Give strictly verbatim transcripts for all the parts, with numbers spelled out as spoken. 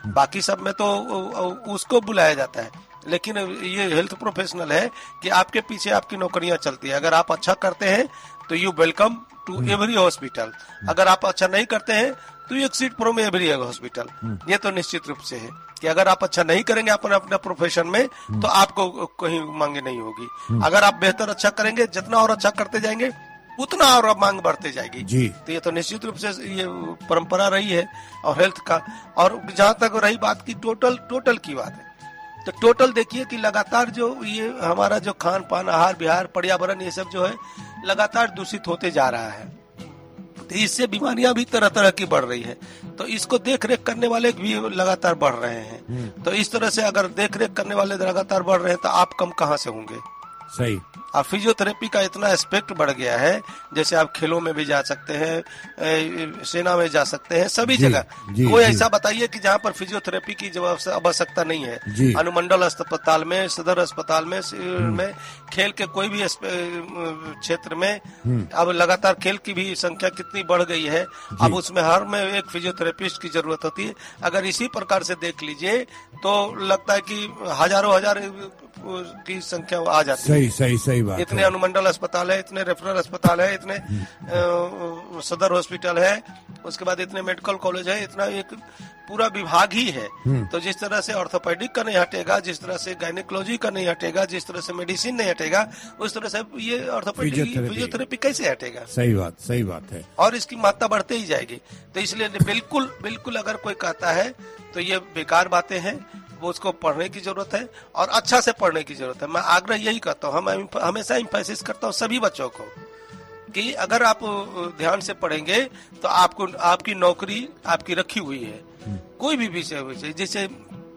बाकी सब में तो उसको बुलाया जाता है, लेकिन ये हेल्थ प्रोफेशनल है कि आपके पीछे आपकी नौकरियां चलती है। अगर आप अच्छा करते हैं तो you welcome to every hospital, अगर आप अच्छा नहीं करते हैं तो you exceed from every hospital. ये तो निश्चित रूप से है कि अगर आप अच्छा नहीं करेंगे अपने अपने प्रोफेशन में तो आपको कहीं मांगे नहीं होगी। अगर आप बेहतर अच्छा करेंगे, जितना और अच्छा करते जाएंगे उतना और मांग बढ़ते जाएगी जी। तो ये तो निश्चित रूप से ये परंपरा रही है और हेल्थ का। और जहाँ तक रही बात की टोटल टोटल की बात है, तो टोटल देखिए कि लगातार जो ये हमारा जो खान पान, आहार विहार, पर्यावरण, ये सब जो है लगातार दूषित होते जा रहा है। तो इससे बीमारियां भी तरह तरह की बढ़ रही है। तो इसको देख रेख करने वाले भी लगातार बढ़ रहे हैं। तो इस तरह से अगर देख रेख करने वाले लगातार बढ़ रहे हैं तो आप कम कहाँ से होंगे। सही। अब फिजियोथेरेपी का इतना एस्पेक्ट बढ़ गया है, जैसे आप खेलों में भी जा सकते हैं, सेना में जा सकते हैं, सभी जगह। कोई ऐसा बताइए कि जहाँ पर फिजियोथेरेपी की जो आवश्यकता नहीं है। अनुमंडल अस्पताल में, सदर अस्पताल में, में खेल के कोई भी क्षेत्र में अब लगातार खेल की भी संख्या कितनी बढ़ गई है। अब उसमें हर में एक फिजियोथेरेपिस्ट की जरूरत होती है। अगर इसी प्रकार से देख लीजिए तो लगता है कि हजारों हजार की संख्या आ जाती है। सही सही सही बात। इतने अनुमंडल अस्पताल है, इतने रेफरल अस्पताल है, इतने सदर हॉस्पिटल है, उसके बाद इतने मेडिकल कॉलेज है, इतना एक पूरा विभाग ही है। तो जिस तरह से ऑर्थोपेडिक का नहीं हटेगा, जिस तरह से गायनेकोलॉजी का नहीं हटेगा, जिस तरह से मेडिसिन नहीं हटेगा, उस तरह से ये ऑर्थोपेडिक फिजियोथेरेपी कैसे हटेगा। सही बात, सही बात है। और इसकी मात्रा बढ़ते ही जाएगी। तो इसलिए बिल्कुल बिल्कुल अगर कोई कहता है तो ये बेकार बातें हैं। वो उसको पढ़ने की जरूरत है और अच्छा से पढ़ने की जरूरत है। मैं आग्रह यही करता हूँ, हम हमेशा एम्फेसिस करता हूँ सभी बच्चों को कि अगर आप ध्यान से पढ़ेंगे तो आपको आपकी नौकरी आपकी रखी हुई है। कोई भी विषय विषय जैसे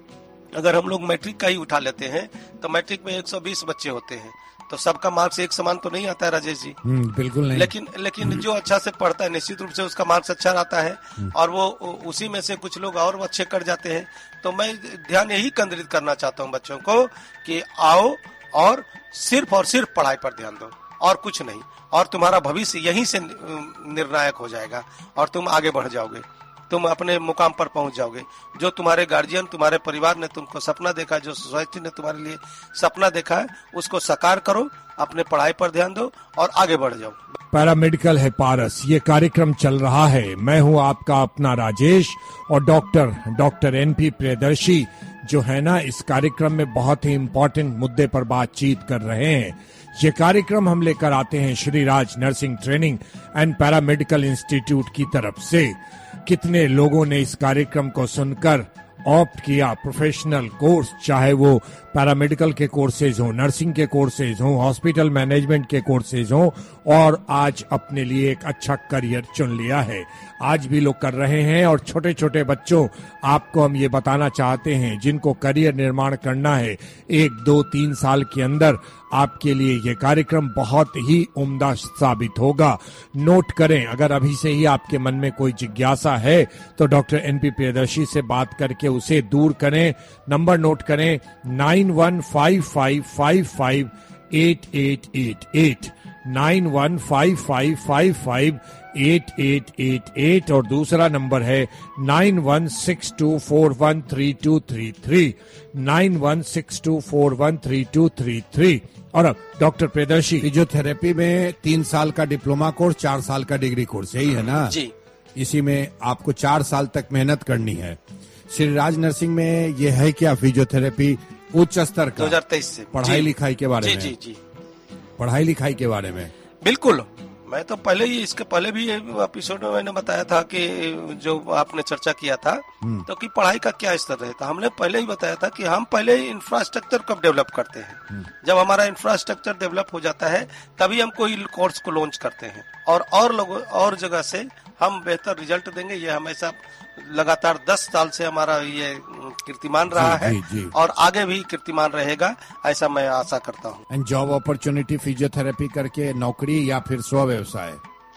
अगर हम लोग मैट्रिक का ही उठा लेते हैं तो मैट्रिक में एक सौ बीस बच्चे होते हैं, तो सबका मार्क्स एक समान तो नहीं आता है राजेश जी। बिल्कुल नहीं। लेकिन लेकिन जो अच्छा से पढ़ता है निश्चित रूप से उसका मार्क्स अच्छा आता है और वो उसी में से कुछ लोग और अच्छे कर जाते हैं। तो मैं ध्यान यही केंद्रित करना चाहता हूँ बच्चों को कि आओ और सिर्फ और सिर्फ पढ़ाई पर ध्यान दो और कुछ नहीं, और तुम्हारा भविष्य यहीं से निर्णायक हो जाएगा और तुम आगे बढ़ जाओगे, तुम अपने मुकाम पर पहुंच जाओगे। जो तुम्हारे गार्जियन, तुम्हारे परिवार ने तुमको सपना देखा, जो सोसाइटी ने तुम्हारे लिए सपना देखा है, उसको साकार करो, अपने पढ़ाई पर ध्यान दो और आगे बढ़ जाओ। पैरामेडिकल है पारस, ये कार्यक्रम चल रहा है। मैं हूं आपका अपना राजेश और डॉक्टर डॉक्टर एनपी प्रियदर्शी जो है ना इस कार्यक्रम में बहुत ही इम्पोर्टेंट मुद्दे पर बातचीत कर रहे हैं। ये कार्यक्रम हम लेकर आते हैं Shri Raj nursing training and paramedical institute की तरफ से। कितने लोगों ने इस कार्यक्रम को सुनकर ऑप्ट किया प्रोफेशनल कोर्स, चाहे वो पैरामेडिकल के कोर्सेज हो, नर्सिंग के कोर्सेज हो, हॉस्पिटल मैनेजमेंट के कोर्सेज हो, और आज अपने लिए एक अच्छा करियर चुन लिया है। आज भी लोग कर रहे हैं। और छोटे छोटे बच्चों, आपको हम ये बताना चाहते हैं जिनको करियर निर्माण करना है एक दो तीन साल के अंदर, आपके लिए ये कार्यक्रम बहुत ही उम्दा साबित होगा। नोट करें, अगर अभी से ही आपके मन में कोई जिज्ञासा है तो डॉक्टर एनपी प्रियदर्शी से बात करके उसे दूर करें। नंबर नोट करें nine one five five five five eight eight eight eight, nine one five five five five eight eight eight eight, और दूसरा नंबर है nine one six to four one three to three three, nine one six to four one three to three three. और अब doctor Priyadarshi, physiotherapy में तीन साल का diploma course, चार साल का डिग्री कोर्स, यही है ना जी। इसी में आपको चार साल तक मेहनत करनी है। श्री राज नर्सिंग में ये है क्या फिजियोथेरेपी उच्च स्तर का दो हज़ार तेईस से पढ़ाई लिखाई के बारे जी, में जी जी पढ़ाई लिखाई के बारे में बिल्कुल। मैं तो पहले ही इसके पहले भी एपिसोड में मैंने बताया था कि जो आपने चर्चा किया था तो कि पढ़ाई का क्या स्तर रहता, हमने पहले ही बताया था कि हम पहले इंफ्रास्ट्रक्चर कब डेवलप करते हैं। जब हमारा इंफ्रास्ट्रक्चर डेवलप हो जाता है तभी हम कोई कोर्स को लॉन्च करते हैं और और लोगों और जगह से हम बेहतर रिजल्ट देंगे। ये हमेशा लगातार दस साल से हमारा ये कीर्तिमान रहा जी, है जी, जी। और आगे भी कीर्तिमान रहेगा, ऐसा मैं आशा करता हूँ। एंड जॉब अपॉर्चुनिटी फिजियोथेरेपी करके नौकरी या फिर स्व व्यवसाय,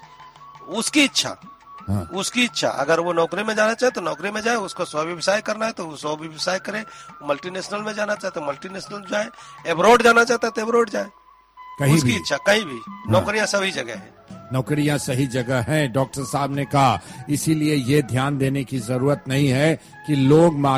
उसकी इच्छा हाँ। उसकी इच्छा, अगर वो नौकरी में जाना चाहे तो नौकरी में जाए, उसको स्व व्यवसाय करना है तो वो स्व व्यवसाय करे, मल्टीनेशनल में जाना चाहते तो मल्टीनेशनल जाए, एब्रॉड जाना चाहता है तो एब्रॉड जाए, कहीं उसकी भी इच्छा कहीं भी। हाँ। नौकरियां सभी जगह है, नौकरियां सही जगह हैं, डॉक्टर साहब ने कहा। इसीलिए ये ध्यान देने की जरूरत नहीं है कि लोग